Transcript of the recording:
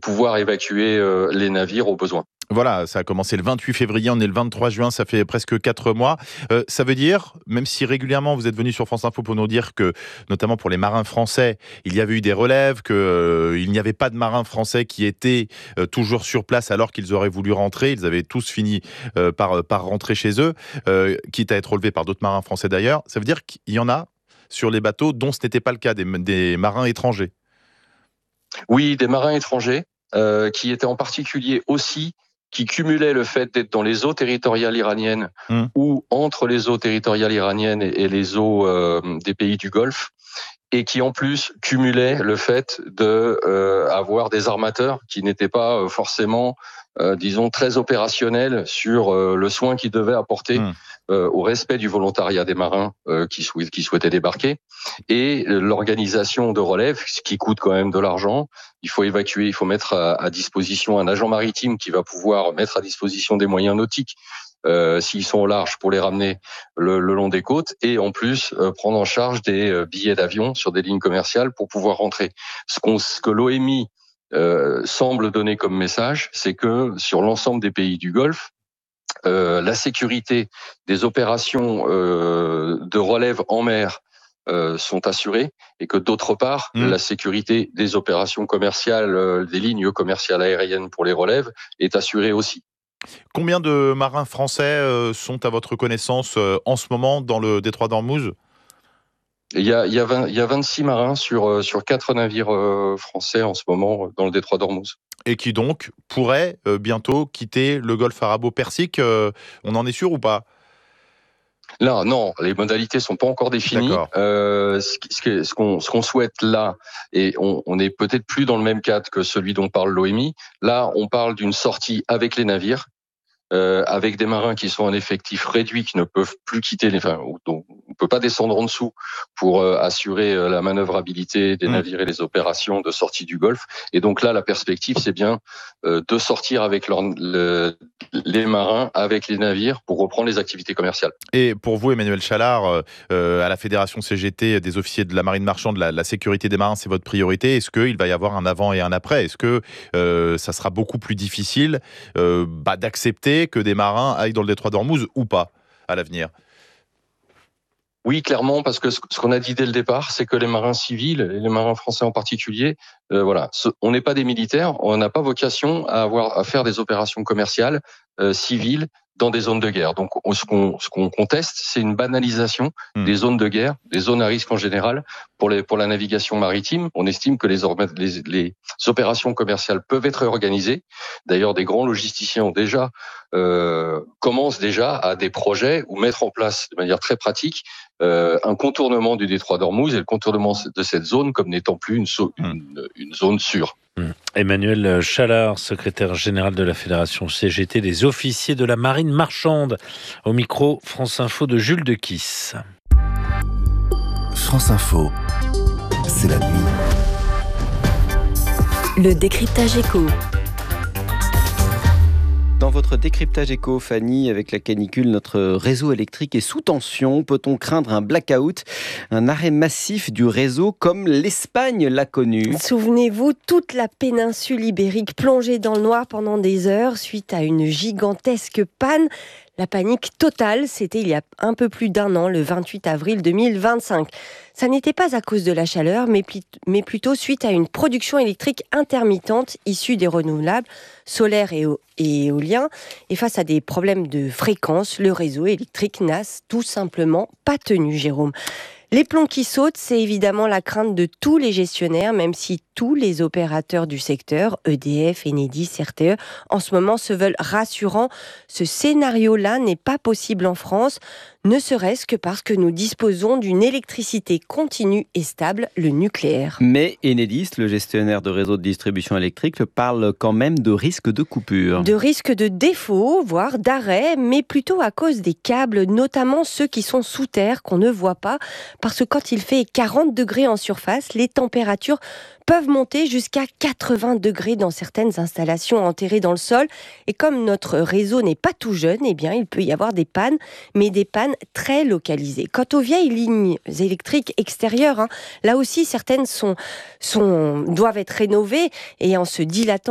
pouvoir évacuer les navires au besoin. Voilà, ça a commencé le 28 février, on est le 23 juin, ça fait presque 4 mois. Ça veut dire, même si régulièrement vous êtes venu sur France Info pour nous dire que, notamment pour les marins français, il y avait eu des relèves, qu'il n'y avait pas de marins français qui étaient toujours sur place alors qu'ils auraient voulu rentrer. Ils avaient tous fini par rentrer chez eux, quitte à être relevés par d'autres marins français d'ailleurs. Ça veut dire qu'il y en a sur les bateaux dont ce n'était pas le cas, des marins étrangers. Oui, des marins étrangers qui étaient en particulier aussi qui cumulaient le fait d'être dans les eaux territoriales iraniennes ou entre les eaux territoriales iraniennes et les eaux des pays du Golfe, et qui en plus cumulaient le fait de avoir des armateurs qui n'étaient pas forcément, disons, très opérationnels sur le soin qu'ils devaient apporter au respect du volontariat des marins qui souhaitaient débarquer, et l'organisation de relève, ce qui coûte quand même de l'argent. Il faut évacuer, il faut mettre à disposition un agent maritime qui va pouvoir mettre à disposition des moyens nautiques s'ils sont au large pour les ramener le long des côtes, et en plus prendre en charge des billets d'avion sur des lignes commerciales pour pouvoir rentrer. Ce que l'OMI semble donner comme message, c'est que sur l'ensemble des pays du Golfe, la sécurité des opérations de relève en mer sont assurées, et que d'autre part, la sécurité des opérations commerciales, des lignes commerciales aériennes pour les relèves est assurée aussi. Combien de marins français sont à votre connaissance en ce moment dans le détroit d'Ormuz ? Il y a 26 marins sur 4 navires français en ce moment dans le détroit d'Ormuz. Et qui donc pourraient bientôt quitter le golfe arabo-persique. On en est sûr ou pas ? Là, non, les modalités sont pas encore définies. Ce qu'on souhaite là, et on est peut-être plus dans le même cadre que celui dont parle l'OMI. Là, on parle d'une sortie avec les navires, avec des marins qui sont en effectif réduit, qui ne peuvent plus quitter donc on peut pas descendre en dessous pour assurer la manœuvrabilité des navires et les opérations de sortie du Golfe. Et donc là, la perspective, c'est bien de sortir avec les marins, avec les navires, pour reprendre les activités commerciales. Et pour vous, Emmanuel Chalard, à la Fédération CGT des officiers de la marine marchande, la sécurité des marins, c'est votre priorité. Est-ce qu'il va y avoir un avant et un après ? Est-ce que ça sera beaucoup plus difficile d'accepter que des marins aillent dans le détroit d'Ormuz ou pas à l'avenir ? Oui, clairement, parce que ce qu'on a dit dès le départ, c'est que les marins civils, et les marins français en particulier, on n'est pas des militaires, on n'a pas vocation à faire des opérations commerciales civiles dans des zones de guerre. Donc, ce qu'on conteste, c'est une banalisation des zones de guerre, des zones à risque en général pour la navigation maritime. On estime que les opérations commerciales peuvent être organisées. D'ailleurs, des grands logisticiens commencent déjà à des projets ou mettre en place de manière très pratique un contournement du détroit d'Ormuz et le contournement de cette zone comme n'étant plus une zone sûre. Emmanuel Chalard, secrétaire général de la Fédération CGT des officiers de la marine marchande, au micro France Info de Jules Dequisse. France Info, c'est la nuit. Le décryptage éco. Dans votre décryptage éco, Fanny, avec la canicule, notre réseau électrique est sous tension. Peut-on craindre un blackout, un arrêt massif du réseau comme l'Espagne l'a connu ? Souvenez-vous, toute la péninsule ibérique plongée dans le noir pendant des heures suite à une gigantesque panne. La panique totale, c'était il y a un peu plus d'un an, le 28 avril 2025. Ça n'était pas à cause de la chaleur, mais plutôt suite à une production électrique intermittente issue des renouvelables, solaires et éoliens. Et face à des problèmes de fréquence, le réseau électrique n'a tout simplement pas tenu, Jérôme. Les plombs qui sautent, c'est évidemment la crainte de tous les gestionnaires, même si tous les opérateurs du secteur, EDF, Enedis, RTE, en ce moment se veulent rassurants. Ce scénario-là n'est pas possible en France, ne serait-ce que parce que nous disposons d'une électricité continue et stable, le nucléaire. Mais Enedis, le gestionnaire de réseau de distribution électrique, parle quand même de risque de coupure. De risque de défaut, voire d'arrêt, mais plutôt à cause des câbles, notamment ceux qui sont sous terre, qu'on ne voit pas, parce que quand il fait 40 degrés en surface, les températures peuvent monter jusqu'à 80 degrés dans certaines installations enterrées dans le sol. Et comme notre réseau n'est pas tout jeune, eh bien, il peut y avoir des pannes, mais des pannes très localisées. Quant aux vieilles lignes électriques extérieures, là aussi, certaines doivent être rénovées et en se dilatant